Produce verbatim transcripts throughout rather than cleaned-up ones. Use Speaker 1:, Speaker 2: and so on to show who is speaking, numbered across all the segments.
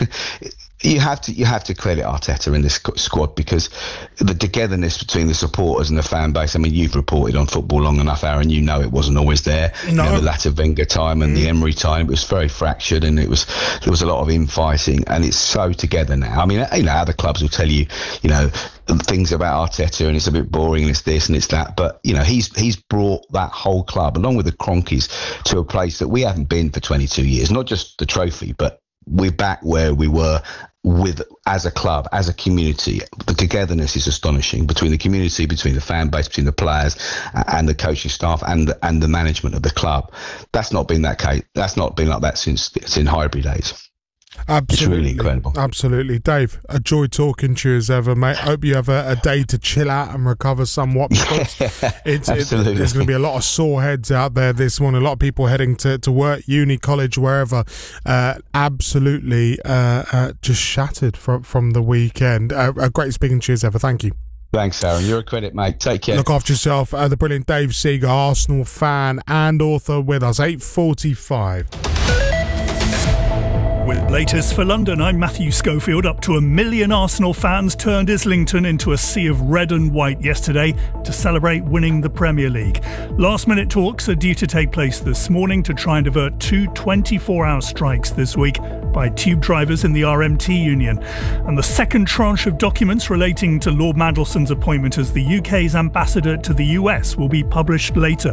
Speaker 1: you have to you have to credit Arteta in this squad, because the togetherness between the supporters and the fan base. I mean, you've reported on football long enough, Aaron. You know it wasn't always there.
Speaker 2: No.
Speaker 1: You know, the latter Wenger time and
Speaker 2: mm.
Speaker 1: the Emery time, it was very fractured, and it was there was a lot of infighting. And it's so together now. I mean, you know, other clubs will tell you, you know, things about Arteta, and it's a bit boring, and it's this and it's that. But you know, he's he's brought that whole club, along with the Cronkies, to a place that we haven't been for twenty-two years. Not just the trophy, but we're back where we were with as a club, as a community. The togetherness is astonishing between the community, between the fan base, between the players and the coaching staff and and the management of the club. That's not been that case. That's not been like that since since Highbury days.
Speaker 2: Absolutely.
Speaker 1: It's really incredible.
Speaker 2: Absolutely. Dave, a joy talking to you as ever, mate. Hope you have a, a day to chill out and recover somewhat, because it's, it, there's going to be a lot of sore heads out there this morning. A lot of people heading to, to work, uni, college, wherever. Uh, absolutely uh, uh, just shattered from, from the weekend. Uh, a great speaking to you as ever. Thank you.
Speaker 1: Thanks, Aaron. You're a credit, mate. Take care.
Speaker 2: Look after yourself. Uh, the brilliant Dave Seeger, Arsenal fan and author, with us. eight forty-five.
Speaker 3: With latest for London, I'm Matthew Schofield. Up to a million Arsenal fans turned Islington into a sea of red and white yesterday to celebrate winning the Premier League. Last-minute talks are due to take place this morning to try and divert two twenty-four hour strikes this week by tube drivers in the R M T union. And the second tranche of documents relating to Lord Mandelson's appointment as the U K's ambassador to the U S will be published later.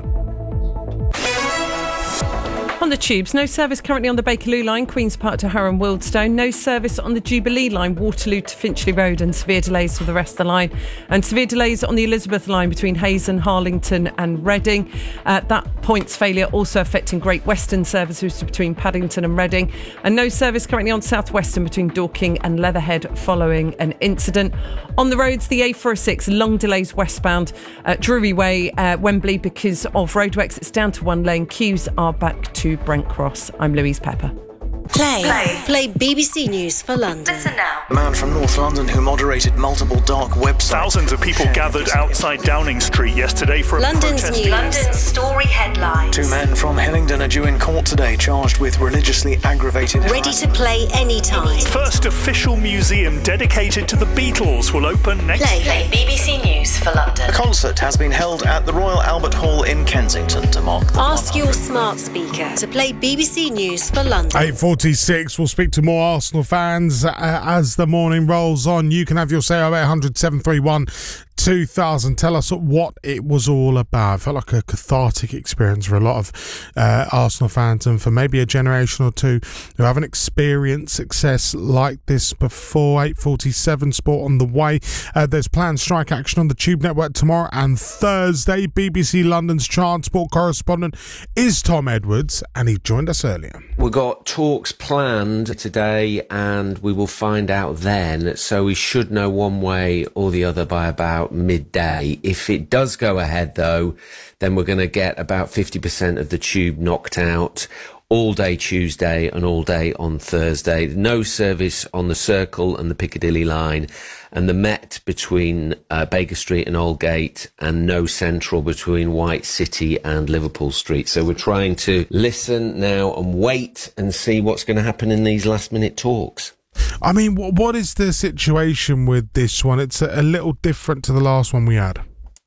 Speaker 4: On the tubes, no service currently on the Bakerloo line, Queen's Park to Harrow and Wealdstone. No service on the Jubilee line, Waterloo to Finchley Road, and severe delays for the rest of the line. And severe delays on the Elizabeth line between Hazen, Harlington and Reading. Uh, that points failure also affecting Great Western services between Paddington and Reading. And no service currently on South Western between Dorking and Leatherhead following an incident. On the roads, the A four oh six, long delays westbound at Drury Way, uh, Wembley, because of roadworks. It's down to one lane. Queues are back to Brent Cross. I'm Louise Pepper.
Speaker 5: Play. Play. Play B B C News for London.
Speaker 6: Listen now.
Speaker 7: A man from North London who moderated multiple dark websites.
Speaker 3: Thousands of people gathered outside Downing Street yesterday for a
Speaker 5: London's
Speaker 3: protest.
Speaker 5: news.
Speaker 6: London's story headlines.
Speaker 7: Two men from Hillingdon are due in court today, charged with religiously aggravated
Speaker 5: Ready to play anytime.
Speaker 3: First official museum dedicated to the Beatles will open next
Speaker 5: Play.
Speaker 6: Play B B C News for London.
Speaker 7: A concert has been held at the Royal Albert Hall in Kensington to mark the
Speaker 5: Ask your smart speaker to play B B C News for London.
Speaker 2: eight forty-six, we'll speak to more Arsenal fans uh, as the morning rolls on. You can have your say oh eight hundred, seven three one, two thousand. Tell us what it was all about. It felt like a cathartic experience for a lot of uh, Arsenal fans, and for maybe a generation or two who haven't experienced success like this before. eight forty-seven Sport on the way. Uh, there's planned strike action on the Tube Network tomorrow and Thursday. B B C London's transport correspondent is Tom Edwards, and he joined us earlier.
Speaker 8: We've got talks planned today, and we will find out then. So we should know one way or the other by about midday. If it does go ahead, though, then we're going to get about fifty percent of the tube knocked out all day Tuesday and all day on Thursday. No service on the Circle and the Piccadilly line, and the Met between uh, Baker Street and Aldgate, and no Central between White City and Liverpool Street. So we're trying to listen now and wait and see what's going to happen in these last minute talks.
Speaker 2: I mean, what is the situation with this one? It's a little different to the last one we had.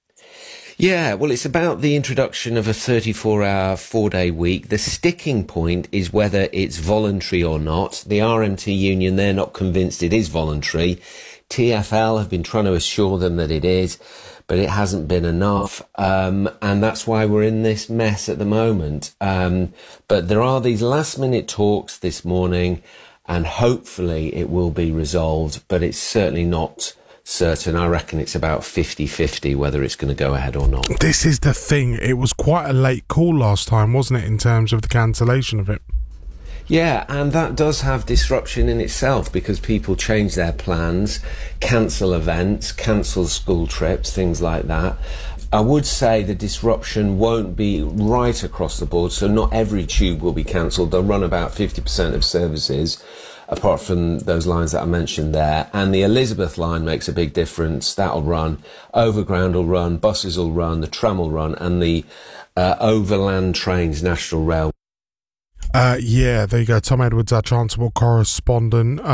Speaker 8: Yeah, well, it's about the introduction of a thirty-four hour, four-day week. The sticking point is whether it's voluntary or not. The R M T union, they're not convinced it is voluntary. T F L have been trying to assure them that it is, but it hasn't been enough. Um, and that's why we're in this mess at the moment. Um, but there are these last-minute talks this morning, and hopefully it will be resolved, but it's certainly not certain. I reckon it's about fifty-fifty whether it's going to go ahead or not.
Speaker 2: This is the thing. It was quite a late call last time, wasn't it, in terms of the cancellation of it?
Speaker 8: Yeah, and that does have disruption in itself, because people change their plans, cancel events, cancel school trips, things like that. I would say the disruption won't be right across the board, so not every tube will be cancelled. They'll run about fifty percent of services, apart from those lines that I mentioned there. And the Elizabeth line makes a big difference. That'll run. Overground will run, buses will run, the tram will run, and the uh, overland trains, National Rail.
Speaker 2: Uh, yeah, there you go. Tom Edwards, our transport correspondent. Uh,